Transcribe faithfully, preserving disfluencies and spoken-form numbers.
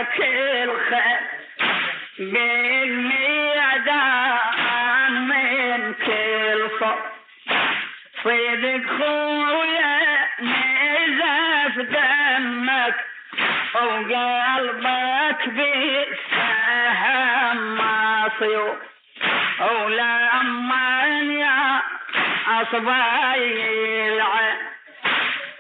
كل خير بالميدان من كل صوت صدق خويا نزف دمك وقلبك بالسهم مصيوب ولما يا أصبعي العين